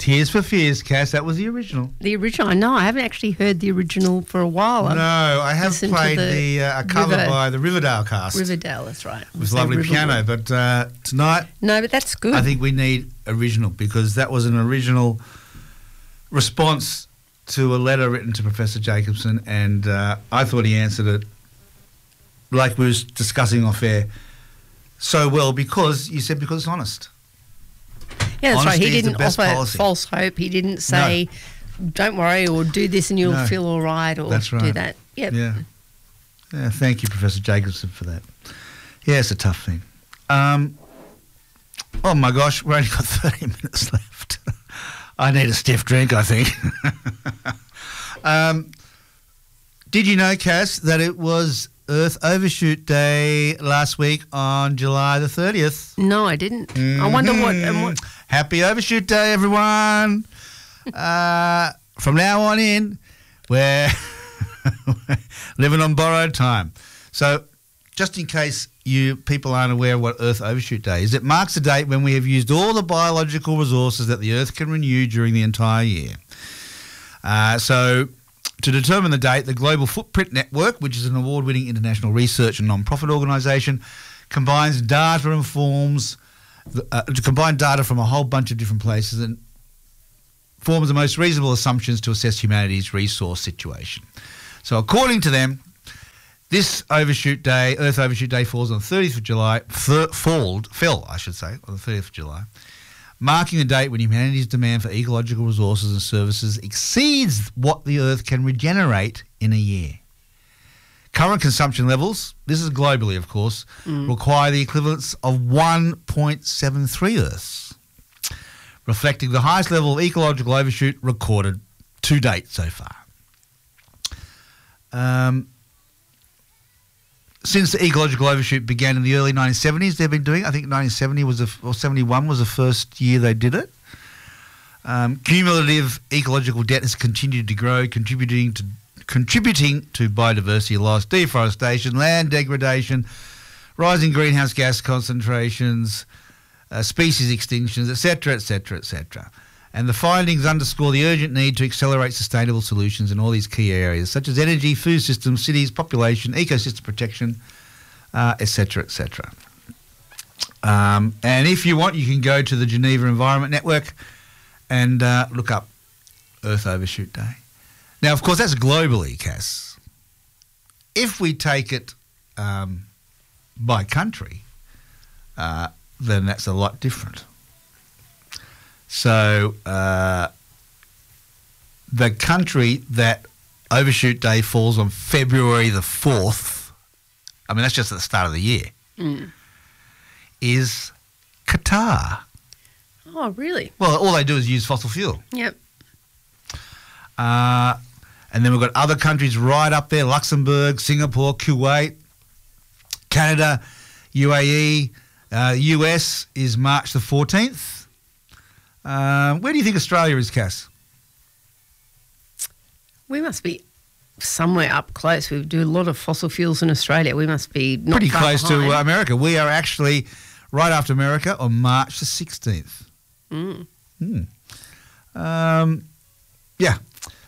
Tears for Fears, Cass. That was the original. The original. I know. I haven't actually heard the original for a while. No, I have played a cover by the Riverdale cast. Riverdale, that's right. With lovely piano. But tonight... No, but that's good. I think we need original because that was an original response to a letter written to Professor Jacobson, and I thought he answered it like we was discussing off air so well because you said because it's honest. Yeah, that's Honesty right. He didn't offer policy. false hope. He didn't say, don't worry, or do this and you'll feel all right, or that's right. do that. Yep. Yeah. Thank you, Professor Jacobson, for that. Yeah, it's a tough thing. Oh, my gosh, we've only got 30 minutes left. I need a stiff drink, I think. Did you know, Cass, that it was Earth Overshoot Day last week on July the 30th? No, I didn't. Mm-hmm. I wonder what... Happy Overshoot Day, everyone. From now on in, we're living on borrowed time. So just in case you people aren't aware of what Earth Overshoot Day is, it marks a date when we have used all the biological resources that the Earth can renew during the entire year. So to determine the date, the Global Footprint Network, which is an award-winning international research and non-profit organisation, combines data and forms to combine data from a whole bunch of different places and forms the most reasonable assumptions to assess humanity's resource situation. So according to them, this Overshoot Day, Earth Overshoot Day, falls on the 30th of July, fell, I should say, on the 30th of July, marking the date when humanity's demand for ecological resources and services exceeds what the Earth can regenerate in a year. Current consumption levels, this is globally, of course, require the equivalence of 1.73 Earths, reflecting the highest level of ecological overshoot recorded to date so far. Since the ecological overshoot began in the early 1970s, they've been doing it. I think 1970 or 71 was the first year they did it. Cumulative ecological debt has continued to grow, contributing to biodiversity loss, deforestation, land degradation, rising greenhouse gas concentrations, species extinctions, etc., etc., etc. And the findings underscore the urgent need to accelerate sustainable solutions in all these key areas, such as energy, food systems, cities, population, ecosystem protection, etc., etc. And if you want, you can go to the Geneva Environment Network and look up Earth Overshoot Day. Now, of course, that's globally, Cass. If we take it by country, then that's a lot different. So the country that Overshoot Day falls on February the 4th, I mean, that's just at the start of the year, is Qatar. Oh, really? Well, all they do is use fossil fuel. Yep. And then we've got other countries right up there, Luxembourg, Singapore, Kuwait, Canada, UAE, US is March the 14th. Where do you think Australia is, Cass? We must be somewhere up close. We do a lot of fossil fuels in Australia. We must be not pretty far close behind. to America. We are actually right after America on March the 16th. Yeah.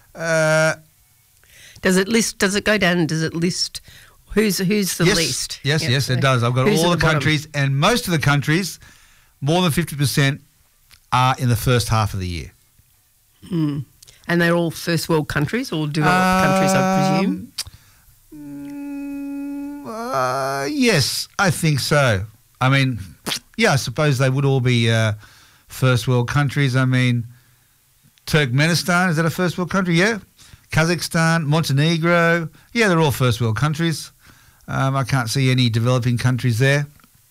Does it go down and does it list who's the least? Yes, it does. I've got all the countries, and most of the countries, more than 50%, are in the first half of the year. And they're all first world countries or developed countries, I presume? Yes, I think so. I mean, yeah, I suppose they would all be first world countries. I mean, Turkmenistan, is that a first world country? Yeah. Kazakhstan, Montenegro, yeah, they're all first world countries. I can't see any developing countries there.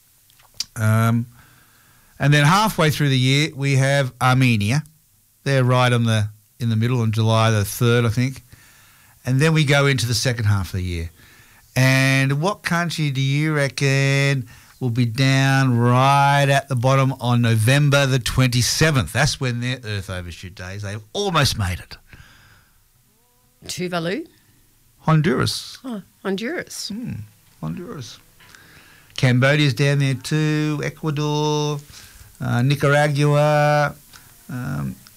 And then halfway through the year, we have Armenia. They're right in the middle on July the 3rd, I think. And then we go into the second half of the year. And what country do you reckon will be down right at the bottom on November the 27th? That's when their Earth Overshoot Days. They've almost made it. Tuvalu? Honduras. Oh, Honduras. Honduras. Cambodia's down there too. Ecuador, Nicaragua,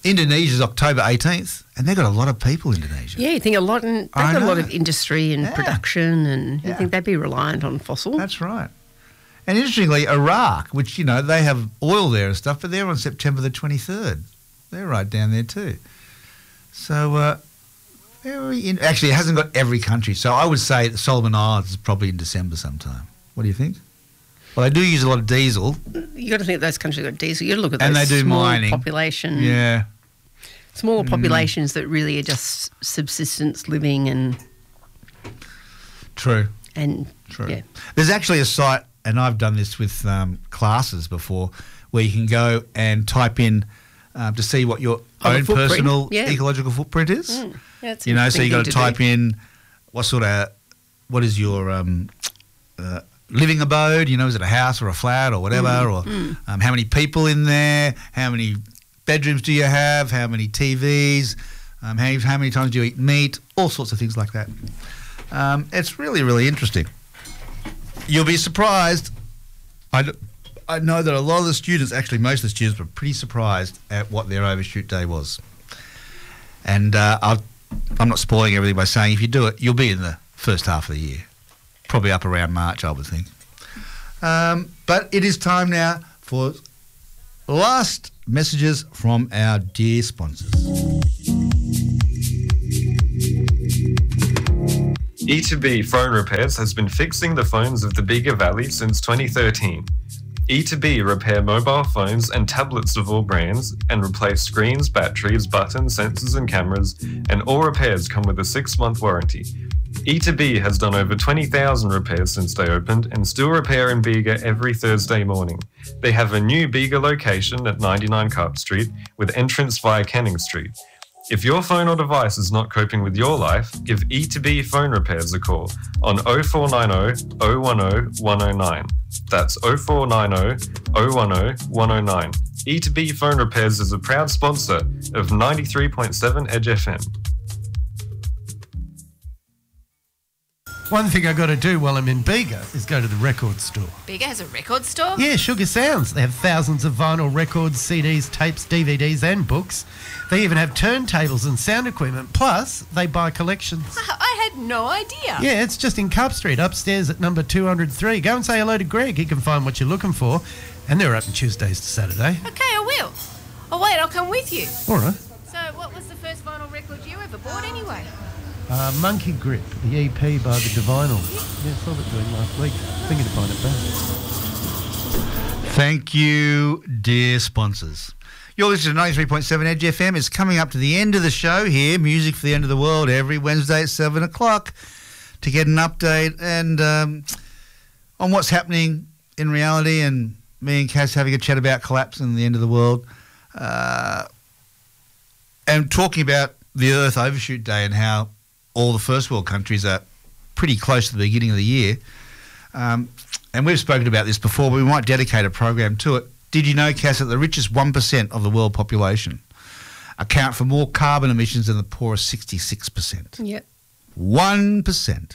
Indonesia's October 18th, and they've got a lot of people, Indonesia. Yeah, you think a lot, and they've got a lot of industry and Yeah. production, and you think they'd be reliant on fossil. That's right. And interestingly, Iraq, which, you know, they have oil there and stuff, but they're on September the 23rd. They're right down there too. So, actually, it hasn't got every country. So I would say the Solomon Islands is probably in December sometime. What do you think? Well, they do use a lot of diesel. You got to think those countries got diesel. You got to look at And those they do small mining. population. Yeah. Smaller populations that really are just subsistence living and True. True. Yeah. There's actually a site, and I've done this with classes before, where you can go and type in to see what your own footprint. personal Yeah. ecological footprint is. Yeah, that's You know, so you got to type do. in what is your living abode? You know, is it a house or a flat or whatever? Or how many people in there? How many bedrooms do you have? How many TVs? How many times do you eat meat? All sorts of things like that. It's really, really interesting. You'll be surprised. I know that a lot of the students, actually most of the students, were pretty surprised at what their overshoot day was. And I'm not spoiling everything by saying if you do it, you'll be in the first half of the year. Probably up around March, I would think. But it is time now for last messages from our dear sponsors. E2B Phone Repairs has been fixing the phones of the Bega Valley since 2013. E2B repair mobile phones and tablets of all brands and replace screens, batteries, buttons, sensors and cameras, and all repairs come with a 6-month warranty. E2B has done over 20,000 repairs since they opened and still repair in Bega every Thursday morning. They have a new Bega location at 99 Carp Street with entrance via Canning Street. If your phone or device is not coping with your life, give E2B Phone Repairs a call on 0490 010 109. That's 0490 010 109. E2B Phone Repairs is a proud sponsor of 93.7 Edge FM. One thing I got to do while I'm in Bega is go to the record store. Bega has a record store? Yeah, Sugar Sounds. They have thousands of vinyl records, CDs, tapes, DVDs and books. They even have turntables and sound equipment. Plus, they buy collections. I had no idea. Yeah, it's just in Carp Street, upstairs at number 203. Go and say hello to Greg. He can find what you're looking for. And they're open Tuesdays to Saturday. Okay, I will. Oh, wait, I'll come with you. All right. So what was the first vinyl record you ever bought anyway? Monkey Grip, the EP by the Divinyl. Yeah, saw it doing last week. Thinking to find it back. Thank you, dear sponsors. You're listening to 93.7 Edge FM. It's coming up to the end of the show here, Music for the End of the World, every Wednesday at 7 o'clock to get an update and on what's happening in reality, and me and Cass having a chat about collapse and the end of the world and talking about the Earth Overshoot Day and how all the first world countries are pretty close to the beginning of the year. And we've spoken about this before, but we might dedicate a program to it. Did you know, Cass, that the richest 1% of the world population account for more carbon emissions than the poorest 66%? Yep. 1%.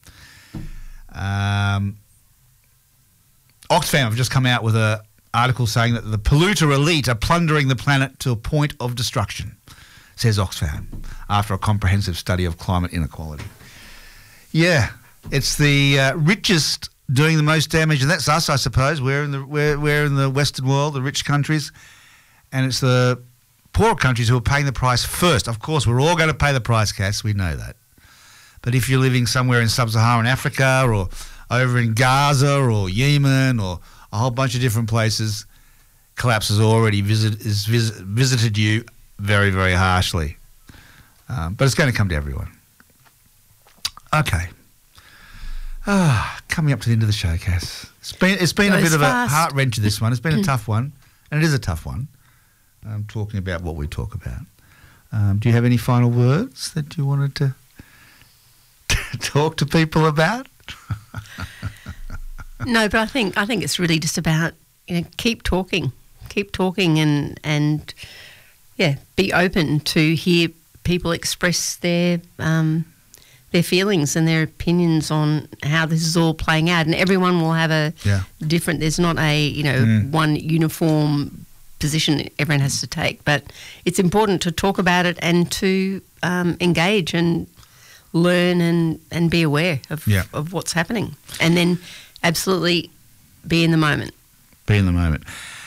Oxfam have just come out with an article saying that the polluter elite are plundering the planet to a point of destruction, says Oxfam, after a comprehensive study of climate inequality. Yeah, it's the richest doing the most damage, and that's us, I suppose. We're in the Western world, the rich countries, and it's the poorer countries who are paying the price first. Of course, we're all going to pay the price, Cass, we know that. But if you're living somewhere in sub-Saharan Africa or over in Gaza or Yemen or a whole bunch of different places, collapse has already visited you very, very harshly. But it's going to come to everyone. Okay. Coming up to the end of the show, Cass. It's been a bit of a heart-wrencher, this one. It's been a tough one, and it is a tough one. Talking about what we talk about. Do you have any final words that you wanted to talk to people about? No, but I think it's really just about, keep talking and be open to hear people express their feelings and their opinions on how this is all playing out, and everyone will have a different. There's not a one uniform position everyone has to take, but it's important to talk about it and to engage and learn and be aware of what's happening, and then absolutely be in the moment. Be in the moment.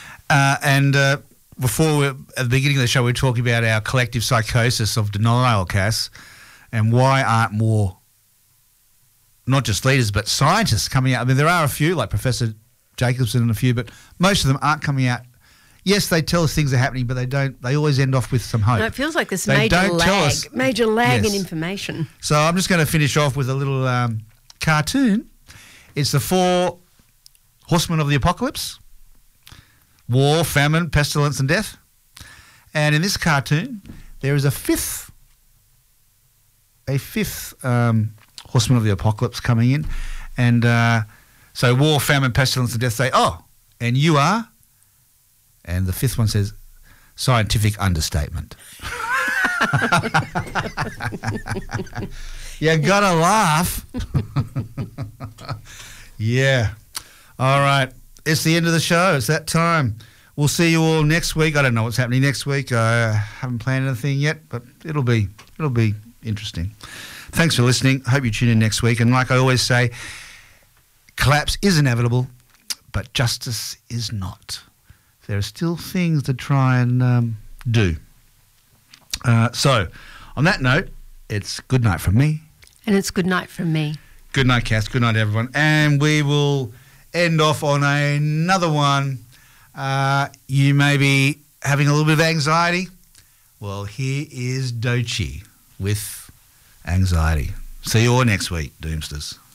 Before, at the beginning of the show, we were talking about our collective psychosis of denial, Cass, and why aren't more, not just leaders, but scientists coming out? I mean, there are a few, like Professor Jacobson and a few, but most of them aren't coming out. Yes, they tell us things are happening, but they don't. They always end off with some hope. No, it feels like this They major don't tell lag, us. major lag in Yes. information. So I'm just going to finish off with a little cartoon. It's the 4 horsemen of the apocalypse: war, famine, pestilence, and death. And in this cartoon, there is a fifth horseman of the apocalypse coming in. And so war, famine, pestilence, and death say, "Oh, and you are?" And the fifth one says, "Scientific understatement." You gotta laugh. Yeah. All right. It's the end of the show. It's that time. We'll see you all next week. I don't know what's happening next week. I haven't planned anything yet, but it'll be interesting. Thanks for listening. Hope you tune in next week. And like I always say, collapse is inevitable, but justice is not. There are still things to try and do. So, on that note, it's good night from me. And it's good night from me. Good night, Cass. Good night, everyone. And we will end off on another one. You may be having a little bit of anxiety. Well, here is Doechii with Anxiety. See you all next week, Doomsters.